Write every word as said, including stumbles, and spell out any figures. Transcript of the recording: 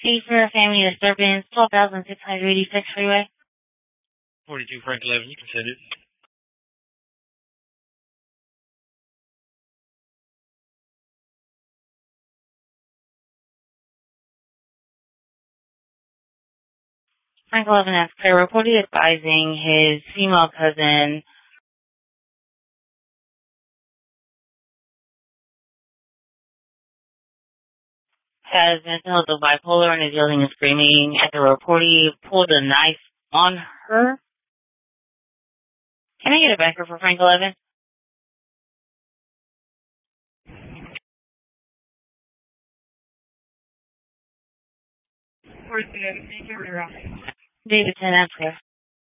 C for family disturbance, twelve thousand six hundred eighty-six freeway. forty-two Frank eleven, you can send it. Frank eleven has clear reported advising his female cousin has been told of bipolar and is yelling and screaming at the reportee pulled a knife on her. Can I get a banker for Frank eleven? David ten, that's clear.